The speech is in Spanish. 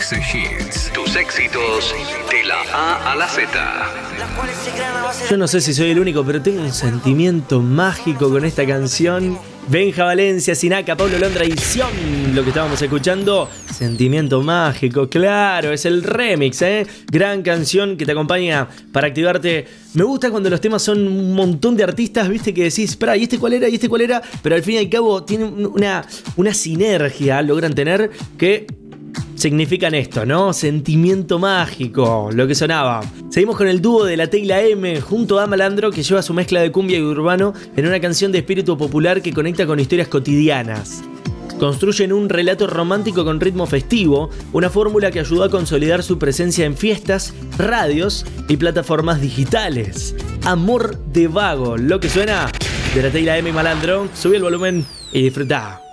Sexy Hits. Tus éxitos de la A a la Z. Yo no sé si soy el único, pero tengo un sentimiento mágico con esta canción. Benja Valencia, Sinaca, Pablo Londra y Sion, lo que estábamos escuchando, Sentimiento Mágico, claro, es el remix, gran canción que te acompaña para activarte. Me gusta cuando los temas son un montón de artistas, viste, que decís, espera, ¿y este cuál era? ¿Y este cuál era? Pero al fin y al cabo tienen una sinergia, logran tener que significan esto, ¿no? Sentimiento mágico, lo que sonaba. Seguimos con el dúo de la Teyla M junto a Malandro, que lleva su mezcla de cumbia y urbano en una canción de espíritu popular que conecta con historias cotidianas. Construyen un relato romántico con ritmo festivo, una fórmula que ayudó a consolidar su presencia en fiestas, radios y plataformas digitales. Amor de vago, lo que suena de la Teyla M y Malandro. Sube el volumen y disfruta.